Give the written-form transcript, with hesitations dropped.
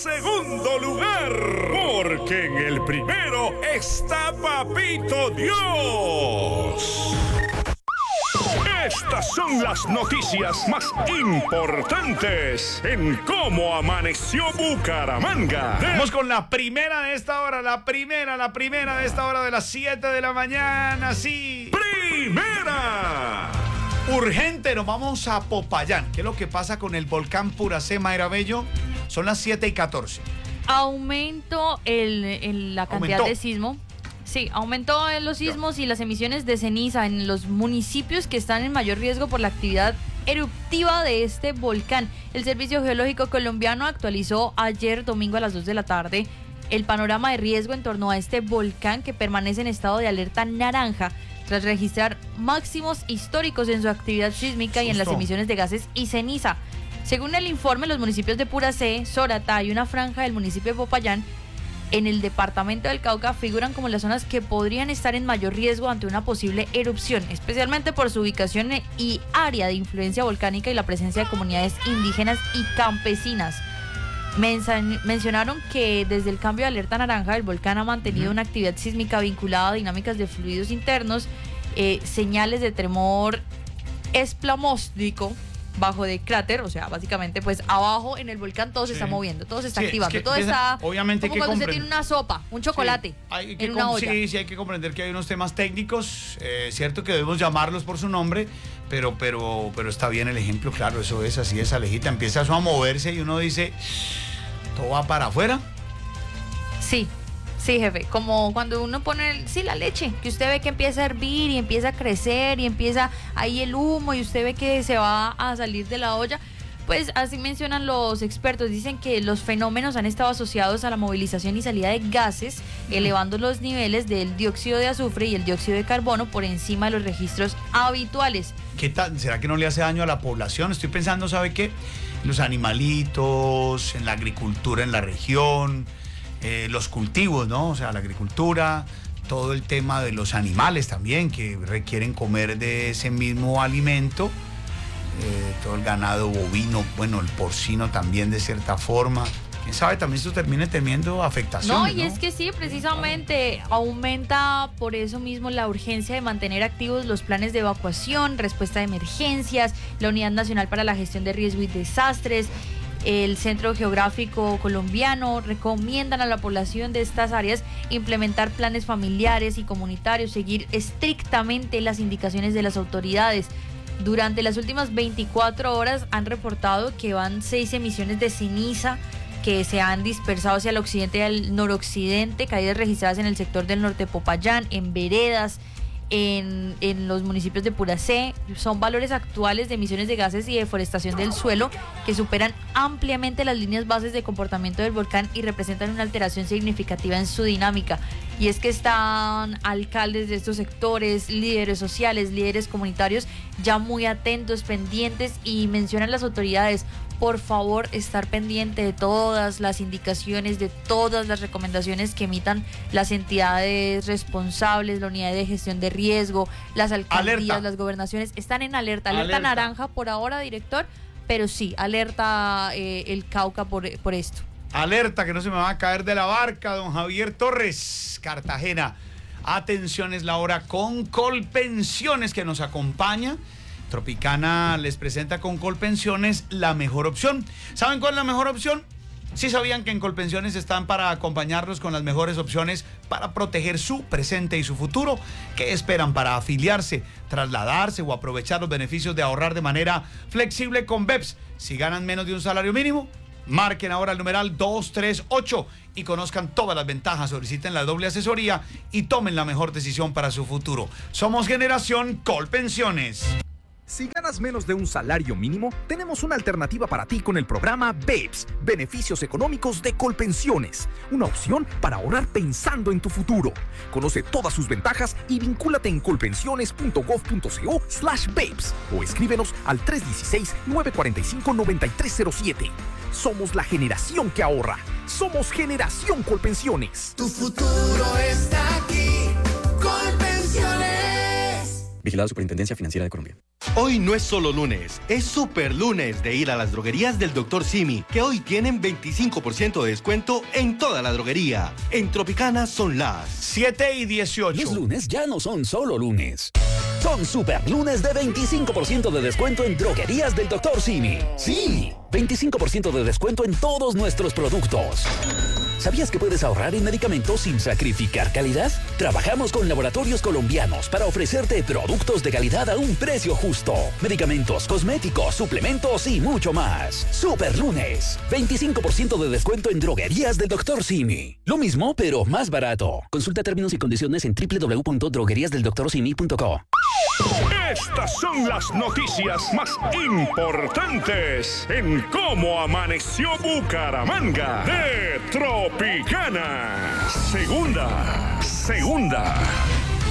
segundo lugar, porque en el primero está Papito Dios. Estas son las noticias más importantes en cómo amaneció Bucaramanga. Vamos con la primera de esta hora, la primera de esta hora de las 7 de la mañana, sí. Primera. Urgente, nos vamos a Popayán. ¿Qué es lo que pasa con el volcán Puracé, Mayra Bello? Son las 7:14. Aumentó la cantidad de sismo. Sí, aumentó los sismos y las emisiones de ceniza en los municipios que están en mayor riesgo por la actividad eruptiva de este volcán. El Servicio Geológico Colombiano actualizó ayer domingo a las 2 de la tarde el panorama de riesgo en torno a este volcán que permanece en estado de alerta naranja tras registrar máximos históricos en su actividad sísmica y en las emisiones de gases y ceniza. Según el informe, los municipios de Puracé, Sorata y una franja del municipio de Popayán en el departamento del Cauca figuran como las zonas que podrían estar en mayor riesgo ante una posible erupción, especialmente por su ubicación y área de influencia volcánica y la presencia de comunidades indígenas y campesinas. Mencionaron que desde el cambio de alerta naranja el volcán ha mantenido una actividad sísmica vinculada a dinámicas de fluidos internos, señales de tremor esplamóstico bajo de cráter, o sea, básicamente pues abajo en el volcán todo se está moviendo, todo se está activando, todo está obviamente como cuando se tiene una sopa, un chocolate en una olla. Sí, hay que comprender que hay unos temas técnicos, cierto que debemos llamarlos por su nombre, pero está bien el ejemplo, claro, eso es así, es Alejita, empieza eso a moverse y uno dice, ¿todo va para afuera? Sí, jefe, como cuando uno pone la leche, que usted ve que empieza a hervir y empieza a crecer y empieza ahí el humo y usted ve que se va a salir de la olla, pues así mencionan los expertos, dicen que los fenómenos han estado asociados a la movilización y salida de gases, elevando los niveles del dióxido de azufre y el dióxido de carbono por encima de los registros habituales. ¿Qué tal? ¿Será que no le hace daño a la población? Estoy pensando, ¿sabe qué? Los animalitos, en la agricultura en la región, los cultivos, ¿no? O sea, la agricultura, todo el tema de los animales también que requieren comer de ese mismo alimento, todo el ganado bovino, bueno, el porcino también de cierta forma. ¿Quién sabe? También esto termine teniendo afectaciones, ¿no? Y es que sí, precisamente aumenta por eso mismo la urgencia de mantener activos los planes de evacuación, respuesta de emergencias, la Unidad Nacional para la Gestión de Riesgo y Desastres. El Centro Geográfico Colombiano recomiendan a la población de estas áreas implementar planes familiares y comunitarios, seguir estrictamente las indicaciones de las autoridades. Durante las últimas 24 horas han reportado que van 6 emisiones de ceniza que se han dispersado hacia el occidente y el noroccidente, caídas registradas en el sector del norte de Popayán, en veredas, en los municipios de Puracé. Son valores actuales de emisiones de gases y deforestación del suelo que superan ampliamente las líneas bases de comportamiento del volcán y representan una alteración significativa en su dinámica. Y es que están alcaldes de estos sectores, líderes sociales, líderes comunitarios ya muy atentos, pendientes, y mencionan las autoridades: por favor, estar pendiente de todas las indicaciones, de todas las recomendaciones que emitan las entidades responsables, la unidad de gestión de riesgo, las alcaldías, las gobernaciones. Están en alerta naranja por ahora, director, pero sí, alerta el Cauca por esto. Alerta que no se me va a caer de la barca, don Javier Torres, Cartagena. Atención, es la hora con Colpensiones que nos acompaña. Tropicana les presenta con Colpensiones la mejor opción. ¿Saben cuál es la mejor opción? ¿Sí sabían que en Colpensiones están para acompañarlos con las mejores opciones para proteger su presente y su futuro? ¿Qué esperan para afiliarse, trasladarse o aprovechar los beneficios de ahorrar de manera flexible con BEPS? Si ganan menos de un salario mínimo, marquen ahora el numeral 238 y conozcan todas las ventajas, soliciten la doble asesoría y tomen la mejor decisión para su futuro. Somos Generación Colpensiones. Si ganas menos de un salario mínimo, tenemos una alternativa para ti con el programa BEPS, Beneficios Económicos de Colpensiones, una opción para ahorrar pensando en tu futuro. Conoce todas sus ventajas y vincúlate en colpensiones.gov.co/BEPS o escríbenos al 316-945-9307. Somos la generación que ahorra. Somos Generación Colpensiones. Tu futuro está aquí. Colpensiones. Vigilado Superintendencia Financiera de Colombia. Hoy no es solo lunes, es super lunes de ir a las droguerías del Dr. Simi, que hoy tienen 25% de descuento en toda la droguería. En Tropicana son las 7:18. Los lunes ya no son solo lunes. Son super lunes de 25% de descuento en droguerías del Dr. Simi. Sí, 25% de descuento en todos nuestros productos. ¿Sabías que puedes ahorrar en medicamentos sin sacrificar calidad? Trabajamos con laboratorios colombianos para ofrecerte productos de calidad a un precio justo. Medicamentos, cosméticos, suplementos y mucho más. Super lunes. 25% de descuento en droguerías del Dr. Simi. Lo mismo, pero más barato. Consulta términos y condiciones en www.drogueriasdeldoctorsimi.co. Estas son las noticias más importantes en Cómo Amaneció Bucaramanga de Tropicana. Segunda.